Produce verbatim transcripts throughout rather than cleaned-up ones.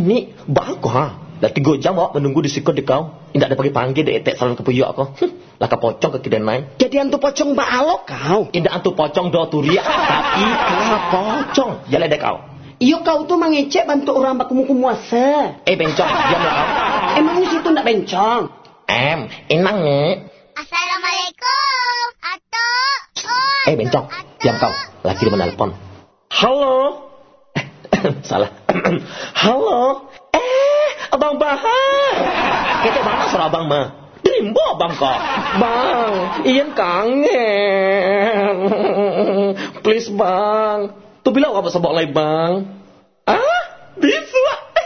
ini bagus ha. Dah tiga jam awak menunggu di situ di kau. Indak ada pergi panggil dek etek salon kepuyuk aku. Lah ke pocong ke kiden naik. Jadi antu pocong balok kau. Indak antu pocong do turia tapi kau pocong. Jalan dek kau. Iyo kau tu mengecek bantu orang baku-muku muasa. Eh bencong, diam lah kau. Emang situ ndak bencong? Em, enang ni. Assalamualaikum. Atuk. Oh, Eh bencong, diam kau. Laki dia menelpon. Halo. Salah. Halo. Eh, Abang Bahar. Kita mana suara Abang mah? Dimbo Abang kok. Bang, Ian kangen. Please Bang. Tu bila apa sebab lagi Bang? Ah, bisa.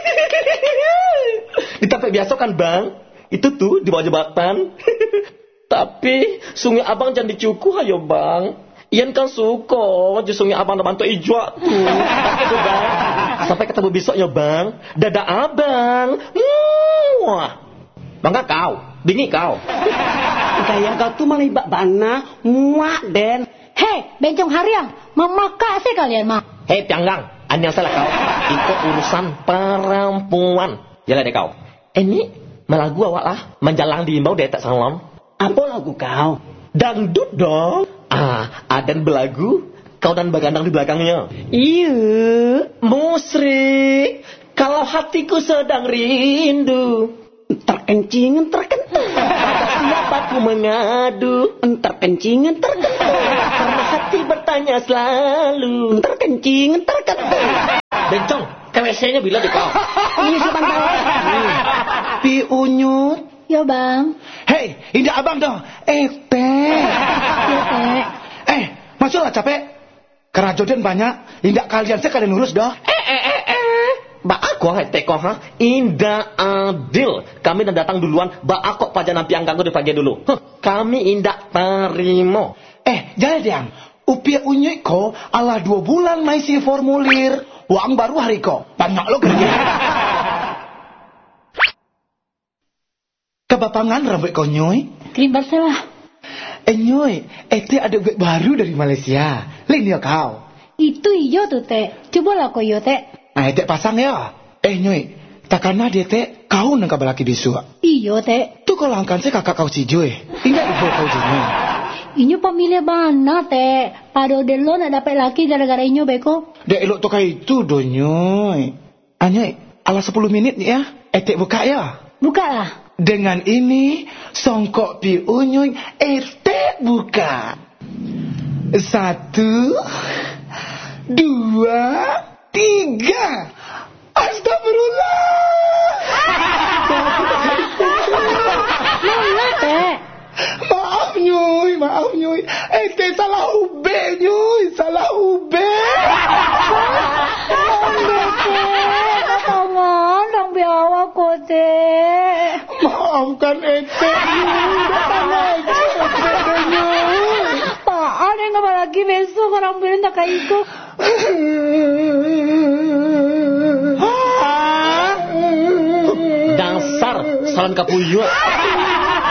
Ditapik biasa kan Bang? Itu tuh di bawah jembatan. Tapi sungai Abang jangan dicukuh ayo Bang. Ian kan suka je sungai Abang dah bantu ijwa tu. Itu Bang. Sampai ketemu besoknya Bang. Dadah Abang. Muah. Bangga kau. Bingi kau. Gaya kau tu malah ibak bana. Muak Den. Hei, bencong hariang. Memakak sih kalian mah. Hei Pianggang. An yang salah kau. Ikut urusan perempuan. Jalan deh kau. Eh ni malah gua awak lah. Menjalang di imbau dia tak salon. Apa lagu kau? Dangdut dong. Ah, Aden belagu, kau dan bagandang di belakangnya. Iya. Musrik, kalau hatiku sedang rindu. Terkencingan terkentu. Pada siapa ku mengadu? Terkencingan terkentu. Karena hati bertanya selalu. Terkencingan terkentu. Bencong, K W C-nya bila di kau? Ini sebentar. Pi Unyut. Ya bang. Hei, indah abang dong. Eh, teh. Ya teh. Eh, masuklah capek. Kerajodan banyak. Indah kalian sekalian lurus dah. Eh, eh, eh, eh. Ba aku hai teko ha. Indah adil. Kami dah datang duluan. Ba aku pajangan Pianggang di pagi dulu. Huh, kami indah terima. Eh, jangan diam. Upia unyek ko ala dua bulan maisi formulir. Uang baru hari ko. Banyak lo kerja. Kebapangan rambut kau nyoy. Krim Barcelah. Eh nyoy, ete ada web baru dari Malaysia. Lain ya kau. Itu iyo tuh teh. Cobalah kau iyo teh. Nah, ete pasang ya. Eh nyoy, takana dia teh kau nang kabalaki disu. Iyo teh. Tu kau langkan se kakak kau cijoy. Ingat ibu kau jinyo. Inyo pamilya bana teh. Pado delo nak dapat laki gara-gara inyo beko. Dek elok tu kai itu do nyoy. Ah nyoy, ala sepuluh menit ni ya. Ete buka ya. Buka lah. Dengan ini, songkok pi unyuy, ete buka. Satu, dua, tiga. Astagfirullah. Mana teh? Maaf nyuy, maaf nyuy. Ete salah ube nyuy, salah ube. Tangan, dang biawa ko teh. Maafkan ete nyuy, datang lagi ete nyuy. Apaan yang nggak lagi besok orang bilang tak kayak itu. Dasar salon kapuyuk.